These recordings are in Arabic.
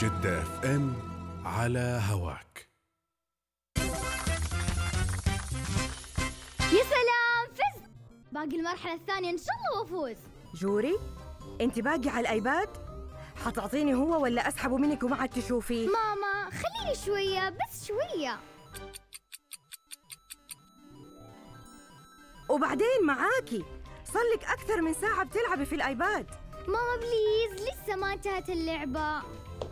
جدة FM على هواك. يا سلام، فزت! باقي المرحلة الثانية إن شاء الله وأفوز. جوري، أنت باقي على الآيباد؟ حتعطيني هو ولا أسحبه منك وما عاد تشوفي؟ ماما خليني شوية، بس شوية. وبعدين معاكي صلك أكثر من ساعة بتلعبي في الآيباد. ماما بليز، لسه ما انتهت اللعبة.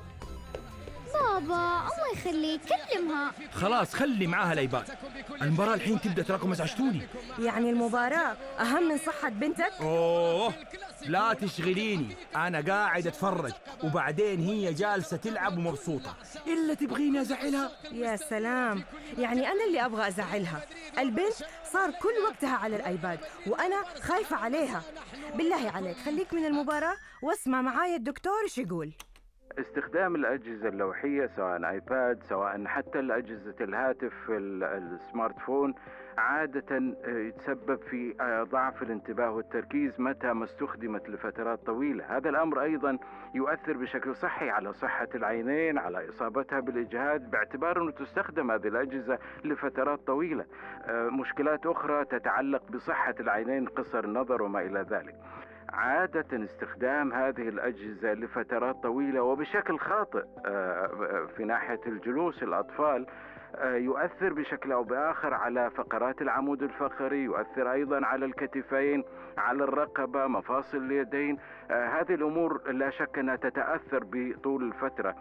بابا الله يخليك كلمها. خلاص خلي معاها الايباد، المباراة الحين تبدأ، تراكم ازعجتوني. يعني المباراة أهم من صحة بنتك؟ أوه لا تشغليني، أنا قاعد أتفرج وبعدين هي جالسة تلعب ومبسوطة، إلا تبغيني أزعلها؟ يا سلام، يعني أنا اللي أبغى أزعلها. البنت صار كل وقتها على الآيباد وأنا خايفة عليها. بالله عليك خليك من المباراة واسمع معايا الدكتور إيش يقول. استخدام الأجهزة اللوحية سواء آيباد سواء حتى الأجهزة الهاتف السمارت فون عادة يتسبب في ضعف الانتباه والتركيز متى ما استخدمت لفترات طويلة. هذا الأمر أيضا يؤثر بشكل صحي على صحة العينين، على إصابتها بالإجهاد، باعتبار أنه تستخدم هذه الأجهزة لفترات طويلة. مشكلات أخرى تتعلق بصحة العينين، قصر النظر وما إلى ذلك. عادة استخدام هذه الأجهزة لفترات طويلة وبشكل خاطئ في ناحية الجلوس الأطفال يؤثر بشكل أو بآخر على فقرات العمود الفقري، يؤثر أيضا على الكتفين، على الرقبة، مفاصل اليدين. هذه الأمور لا شك أنها تتأثر بطول الفترة.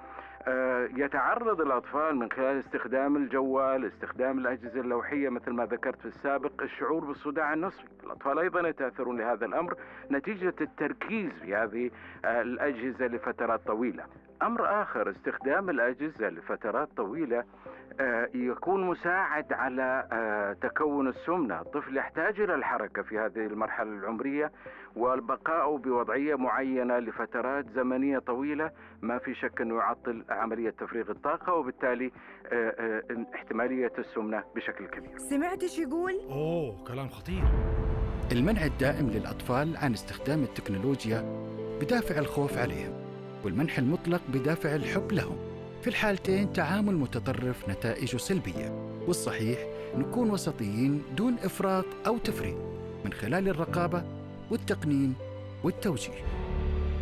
يتعرض الأطفال من خلال استخدام الجوال، استخدام الأجهزة اللوحية مثل ما ذكرت في السابق، الشعور بالصداع النصفي. الأطفال أيضا يتأثرون لهذا الأمر نتيجة التركيز في هذه الأجهزة لفترات طويلة. أمر آخر، استخدام الأجهزة لفترات طويلة يكون مساعد على تكون السمنة. الطفل يحتاج إلى الحركة في هذه المرحلة العمرية، والبقاء بوضعية معينة لفترات زمنية طويلة ما في شك أنه يعطل عملية تفريغ الطاقة وبالتالي احتمالية السمنة بشكل كبير. سمعت ايش يقول؟ أوه كلام خطير. المنع الدائم للأطفال عن استخدام التكنولوجيا بدافع الخوف عليهم، والمنح المطلق بدافع الحب لهم. في الحالتين تعامل متطرف نتائجه سلبية، والصحيح نكون وسطيين دون إفراط أو تفريط من خلال الرقابة والتقنين والتوجيه.